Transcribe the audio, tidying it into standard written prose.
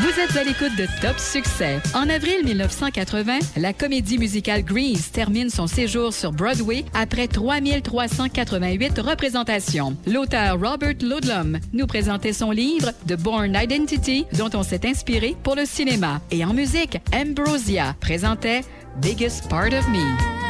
Vous êtes à l'écoute de Top Succès. En avril 1980, la comédie musicale Grease termine son séjour sur Broadway après 3388 représentations. L'auteur Robert Ludlum nous présentait son livre The Bourne Identity, dont on s'est inspiré pour le cinéma. Et en musique, Ambrosia présentait Biggest Part of Me.